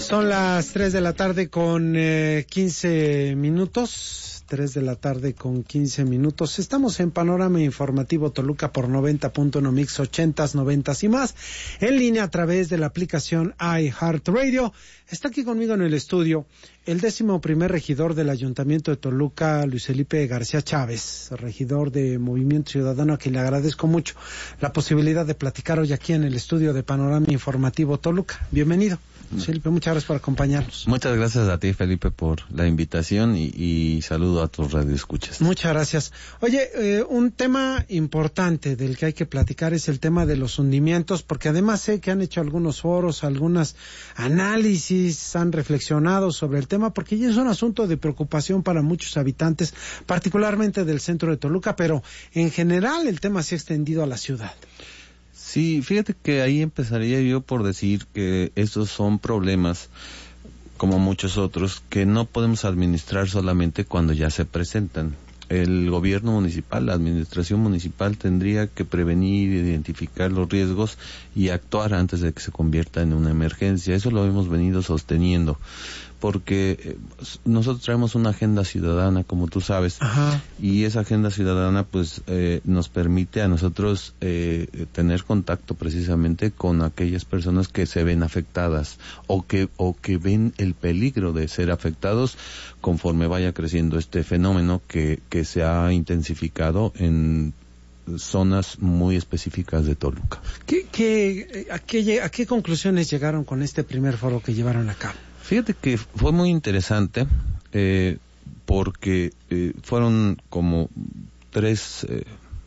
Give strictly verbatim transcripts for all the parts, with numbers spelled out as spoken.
Son las tres de la tarde con eh, quince minutos, tres de la tarde con quince minutos. Estamos en Panorama Informativo Toluca por noventa punto uno Mix ochentas, noventas y más, en línea a través de la aplicación iHeartRadio. Está aquí conmigo en el estudio el décimo primer regidor del Ayuntamiento de Toluca, Luis Felipe García Chávez, regidor de Movimiento Ciudadano, a quien le agradezco mucho la posibilidad de platicar hoy aquí en el estudio de Panorama Informativo Toluca. Bienvenido. Felipe, muchas gracias por acompañarnos. Muchas gracias a ti, Felipe, por la invitación y, y saludo a tus radioescuchas. Muchas gracias. Oye, eh, un tema importante del que hay que platicar es el tema de los hundimientos, porque además sé que han hecho algunos foros, algunos análisis, han reflexionado sobre el tema, porque ya es un asunto de preocupación para muchos habitantes, particularmente del centro de Toluca, pero en general el tema se ha extendido a la ciudad. Sí, fíjate que ahí empezaría yo por decir que estos son problemas, como muchos otros, que no podemos administrar solamente cuando ya se presentan. El gobierno municipal, la administración municipal tendría que prevenir, identificar los riesgos y actuar antes de que se convierta en una emergencia. Eso lo hemos venido sosteniendo, porque nosotros traemos una agenda ciudadana, como tú sabes. Ajá. Y esa agenda ciudadana pues eh, nos permite a nosotros eh, tener contacto precisamente con aquellas personas que se ven afectadas o que o que ven el peligro de ser afectados conforme vaya creciendo este fenómeno que que se ha intensificado en zonas muy específicas de Toluca. ¿Qué, qué, a, qué, ¿A qué conclusiones llegaron con este primer foro que llevaron a cabo? Fíjate que fue muy interesante eh, porque eh, fueron como tres eh,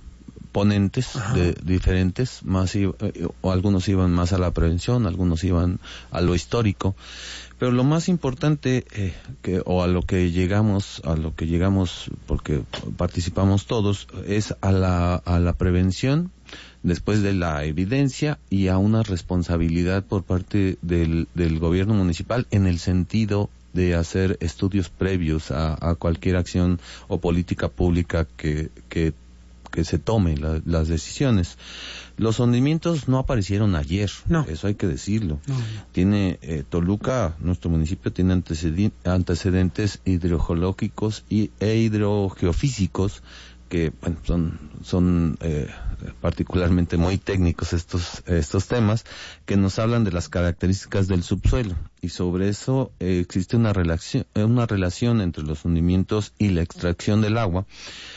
ponentes de, diferentes, más iba, eh, o algunos iban más a la prevención, algunos iban a lo histórico, pero lo más importante eh, que o a lo que llegamos, a lo que llegamos porque participamos todos es a la a la prevención, después de la evidencia y a una responsabilidad por parte del, del gobierno municipal en el sentido de hacer estudios previos a, a cualquier acción o política pública que, que, que se tome la, las decisiones. Los hundimientos no aparecieron ayer, no. Eso hay que decirlo. No, no. Tiene eh, Toluca, nuestro municipio tiene antecedentes, antecedentes hidrogeológicos y, e hidrogeofísicos que bueno, son son eh, particularmente muy técnicos estos estos temas que nos hablan de las características del subsuelo y sobre eso eh, existe una relación una relación entre los hundimientos y la extracción del agua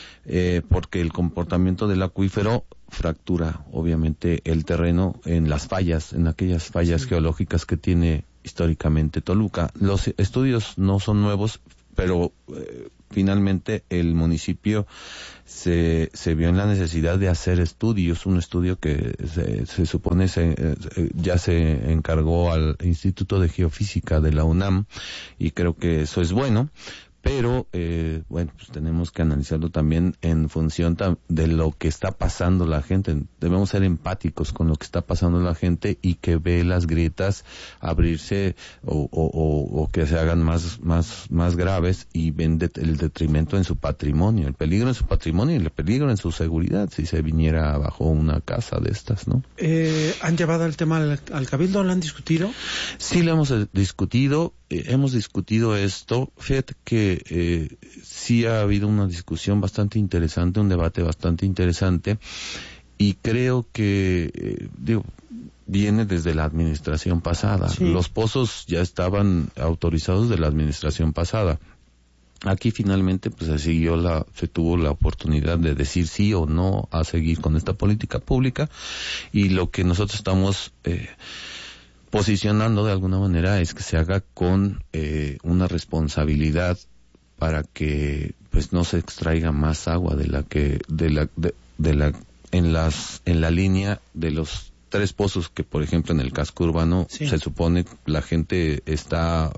eh, porque el comportamiento del acuífero fractura obviamente el terreno en las fallas, en aquellas fallas sí. geológicas que tiene históricamente Toluca. Los estudios no son nuevos, pero eh, finalmente el municipio se se vio en la necesidad de hacer estudios, un estudio que se, se supone se, eh, ya se encargó al Instituto de Geofísica de la UNAM y creo que eso es bueno. Pero, eh, bueno, pues tenemos que analizarlo también en función de lo que está pasando la gente. Debemos ser empáticos con lo que está pasando la gente y que ve las grietas abrirse o, o, o, o que se hagan más, más, más graves y ven de, el detrimento en su patrimonio, el peligro en su patrimonio y el peligro en su seguridad si se viniera bajo una casa de estas, ¿no? Eh, ¿Han llevado el tema al, al Cabildo? ¿Lo han discutido? Sí, lo hemos discutido. Eh, hemos discutido esto. Fíjate que eh, sí ha habido una discusión bastante interesante, un debate bastante interesante, y creo que, eh, digo, viene desde la administración pasada. Sí. Los pozos ya estaban autorizados de la administración pasada. Aquí finalmente pues se siguió la, se tuvo la oportunidad de decir sí o no a seguir con esta política pública, y lo que nosotros estamos eh, posicionando de alguna manera es que se haga con eh, una responsabilidad para que pues no se extraiga más agua de la que de la de, de la en las en la línea de los tres pozos que por ejemplo en el casco urbano sí. se supone la gente está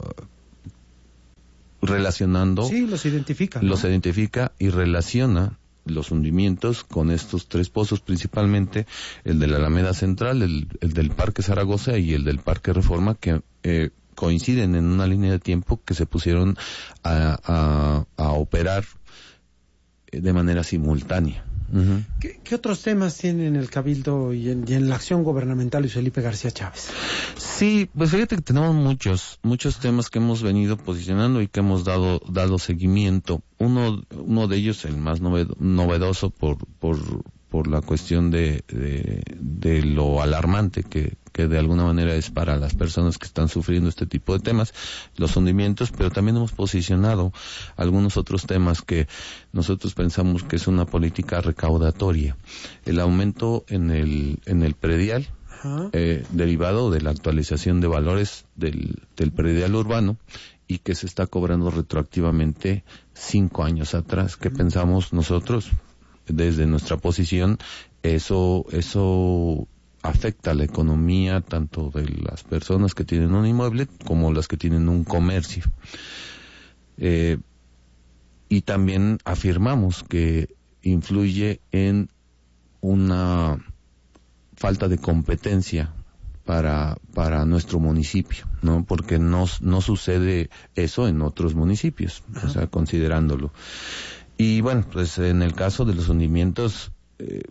relacionando, sí, los identifica, ¿no? los identifica y relaciona los hundimientos con estos tres pozos, principalmente el de la Alameda Central, el, el del Parque Zaragoza y el del Parque Reforma, que eh, coinciden en una línea de tiempo que se pusieron a, a, a operar de manera simultánea. Uh-huh. ¿Qué, ¿Qué otros temas tienen el Cabildo y en, y en la acción gubernamental Luis Felipe García Chávez? Sí, pues fíjate que tenemos muchos, muchos temas que hemos venido posicionando y que hemos dado, dado seguimiento. Uno, uno de ellos, el más novedoso por, por, por la cuestión de, de, de lo alarmante que, que de alguna manera es para las personas que están sufriendo este tipo de temas, los hundimientos, pero también hemos posicionado algunos otros temas que nosotros pensamos que es una política recaudatoria. El aumento en el, en el predial, eh, derivado de la actualización de valores del, del predial urbano, y que se está cobrando retroactivamente cinco años atrás. ¿Qué pensamos nosotros? Desde nuestra posición, eso, eso afecta a la economía tanto de las personas que tienen un inmueble como las que tienen un comercio. Eh, y también afirmamos que influye en una falta de competencia para para nuestro municipio, ¿no? Porque no, no sucede eso en otros municipios, Ajá. o sea, considerándolo. Y bueno, pues en el caso de los hundimientos, eh,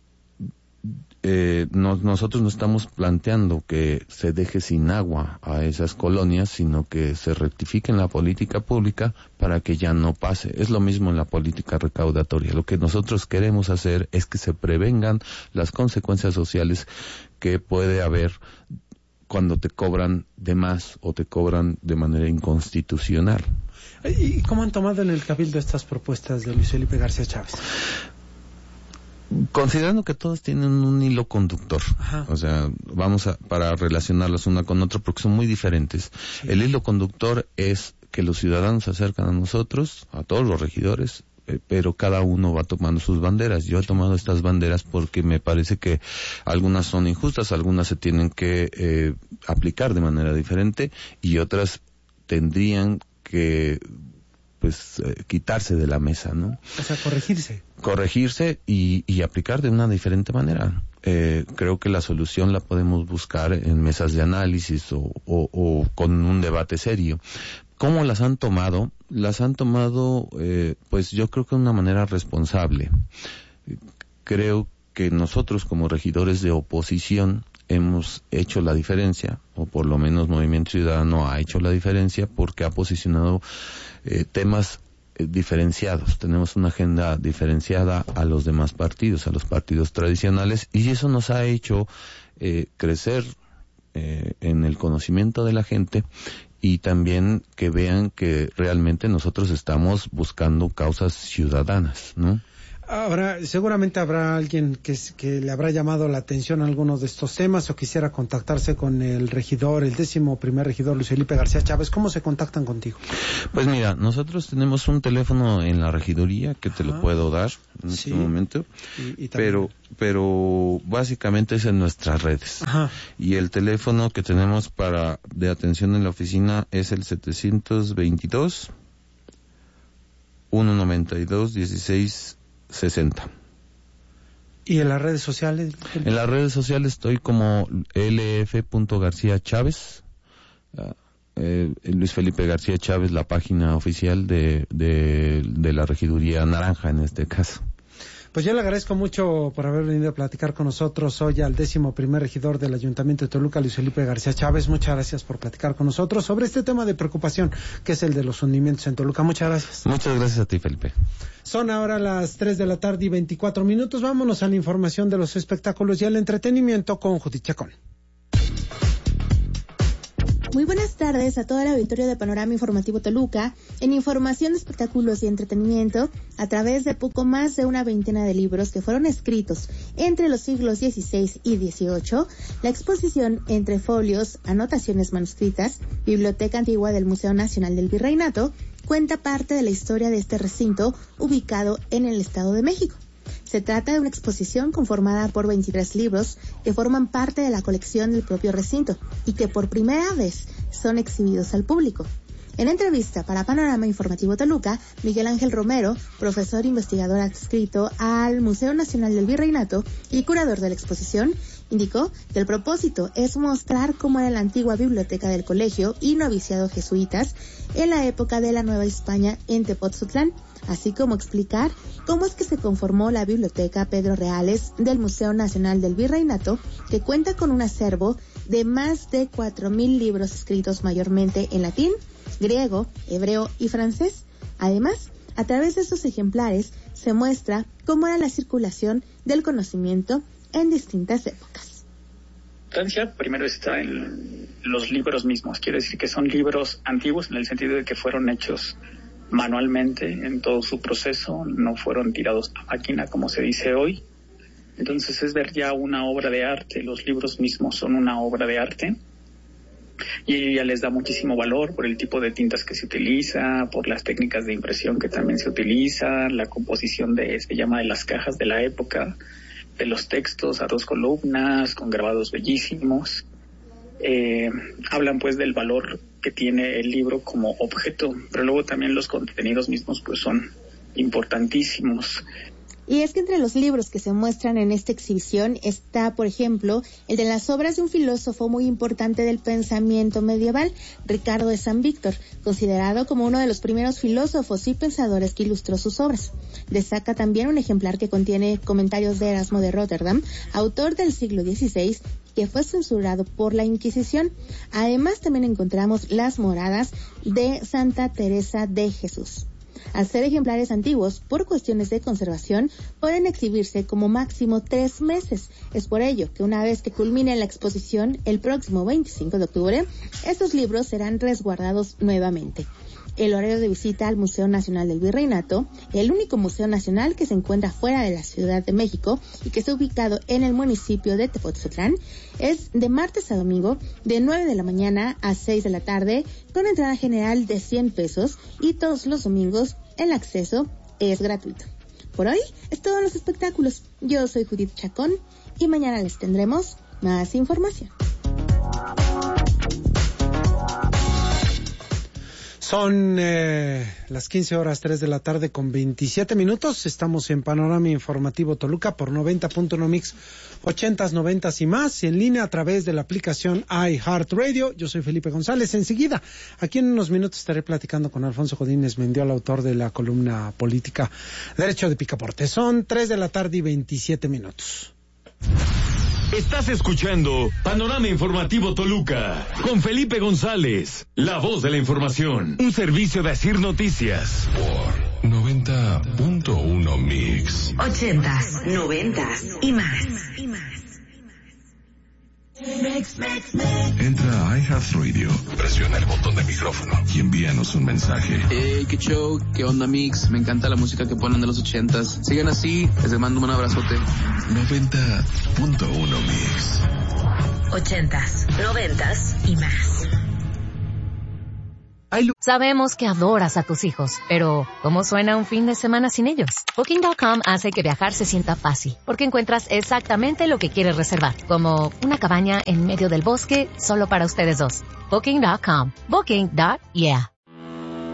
eh, no, nosotros no estamos planteando que se deje sin agua a esas colonias, sino que se rectifique en la política pública para que ya no pase. Es lo mismo en la política recaudatoria. Lo que nosotros queremos hacer es que se prevengan las consecuencias sociales que puede haber cuando te cobran de más o te cobran de manera inconstitucional. ¿Y cómo han tomado en el Cabildo estas propuestas de Luis Felipe García Chávez? Considerando que todas tienen un hilo conductor, Ajá. o sea, vamos a, para relacionarlas una con otra porque son muy diferentes. Sí. El hilo conductor es que los ciudadanos se acercan a nosotros, a todos los regidores, eh, pero cada uno va tomando sus banderas. Yo he tomado estas banderas porque me parece que algunas son injustas, algunas se tienen que eh, aplicar de manera diferente y otras tendrían que pues eh, quitarse de la mesa, ¿no? O sea, corregirse. Corregirse y, y aplicar de una diferente manera. Eh, creo que la solución la podemos buscar en mesas de análisis o, o, o con un debate serio. ¿Cómo las han tomado? Las han tomado, eh, pues yo creo que de una manera responsable. Creo que nosotros como regidores de oposición hemos hecho la diferencia, o por lo menos Movimiento Ciudadano ha hecho la diferencia porque ha posicionado eh, temas eh, diferenciados. Tenemos una agenda diferenciada a los demás partidos, a los partidos tradicionales, y eso nos ha hecho eh, crecer eh, en el conocimiento de la gente y también que vean que realmente nosotros estamos buscando causas ciudadanas, ¿no? Ahora, seguramente habrá alguien que, que le habrá llamado la atención a algunos de estos temas o quisiera contactarse con el regidor, el décimo primer regidor Luis Felipe García Chávez. ¿Cómo se contactan contigo? Pues mira, nosotros tenemos un teléfono en la regiduría que te Ajá. lo puedo dar en sí. este momento, y, y pero pero básicamente es en nuestras redes. Ajá. Y el teléfono que tenemos para de atención en la oficina es el setecientos veintidós, ciento noventa y dos, dieciséis sesenta. ¿Y en las redes sociales? En las redes sociales estoy como L F García Chávez, uh, eh, Luis Felipe García Chávez, la página oficial de, de, de la regiduría naranja en este caso. Pues yo le agradezco mucho por haber venido a platicar con nosotros hoy al décimo primer regidor del Ayuntamiento de Toluca, Luis Felipe García Chávez. Muchas gracias por platicar con nosotros sobre este tema de preocupación que es el de los hundimientos en Toluca. Muchas gracias. Muchas gracias a ti, Felipe. Son ahora las tres de la tarde y veinticuatro minutos. Vámonos a la información de los espectáculos y el entretenimiento con Judith Chacón. Muy buenas tardes a todo el auditorio de Panorama Informativo Toluca, en información de espectáculos y entretenimiento, a través de poco más de una veintena de libros que fueron escritos entre los siglos dieciséis y dieciocho, la exposición Entre Folios, Anotaciones Manuscritas, Biblioteca Antigua del Museo Nacional del Virreinato, cuenta parte de la historia de este recinto ubicado en el Estado de México. Se trata de una exposición conformada por veintitrés libros que forman parte de la colección del propio recinto y que por primera vez son exhibidos al público. En entrevista para Panorama Informativo Toluca, Miguel Ángel Romero, profesor investigador adscrito al Museo Nacional del Virreinato y curador de la exposición, Indicó que el propósito es mostrar cómo era la antigua biblioteca del colegio y noviciado jesuitas en la época de la Nueva España en Tepoztlán, así como explicar cómo es que se conformó la Biblioteca Pedro Reales del Museo Nacional del Virreinato, que cuenta con un acervo de más de cuatro mil libros escritos mayormente en latín, griego, hebreo y francés. Además, a través de estos ejemplares se muestra cómo era la circulación del conocimiento en distintas épocas. La importancia primero está en los libros mismos, quiere decir que son libros antiguos en el sentido de que fueron hechos manualmente en todo su proceso, no fueron tirados a máquina como se dice hoy. Entonces es ver ya una obra de arte, los libros mismos son una obra de arte y ya les da muchísimo valor por el tipo de tintas que se utiliza, por las técnicas de impresión que también se utilizan, la composición de, se llama de las cajas de la época, de los textos a dos columnas, con grabados bellísimos. Eh, hablan pues del valor que tiene el libro como objeto, pero luego también los contenidos mismos pues son importantísimos. Y es que entre los libros que se muestran en esta exhibición está, por ejemplo, el de las obras de un filósofo muy importante del pensamiento medieval, Ricardo de San Víctor, considerado como uno de los primeros filósofos y pensadores que ilustró sus obras. Destaca también un ejemplar que contiene comentarios de Erasmo de Rotterdam, autor del siglo dieciséis, que fue censurado por la Inquisición. Además, también encontramos las moradas de Santa Teresa de Jesús. Al ser ejemplares antiguos, por cuestiones de conservación, pueden exhibirse como máximo tres meses. Es por ello que una vez que culmine la exposición, el próximo veinticinco de octubre, estos libros serán resguardados nuevamente. El horario de visita al Museo Nacional del Virreinato, el único museo nacional que se encuentra fuera de la Ciudad de México y que está ubicado en el municipio de Tepoztlán, es de martes a domingo de nueve de la mañana a seis de la tarde, con entrada general de cien pesos, y todos los domingos el acceso es gratuito. Por hoy es todo en los espectáculos. Yo soy Judith Chacón y mañana les tendremos más información. Son eh, las quince horas tres de la tarde con veintisiete minutos. Estamos en Panorama Informativo Toluca por noventa punto uno Mix, ochentas, noventas y más, y en línea a través de la aplicación iHeartRadio. Yo soy Felipe González. Enseguida, aquí en unos minutos estaré platicando con Alfonso Godínez Mendiola, autor de la columna política Derecho de Picaporte. Son tres de la tarde y veintisiete minutos. Estás escuchando Panorama Informativo Toluca con Felipe González, la voz de la información. Un servicio de Asir Noticias por noventa punto uno Mix. Ochentas, noventas y más. Entra a iHeartRadio, presiona el botón de micrófono y envíanos un mensaje. Hey, qué show, qué onda Mix, me encanta la música que ponen de los ochentas. Sigan así, les mando un abrazote. noventa punto uno Mix. Ochentas, noventas y más. Sabemos que adoras a tus hijos, pero ¿cómo suena un fin de semana sin ellos? Booking punto com hace que viajar se sienta fácil, porque encuentras exactamente lo que quieres reservar, como una cabaña en medio del bosque solo para ustedes dos. Booking punto com. Booking. Yeah.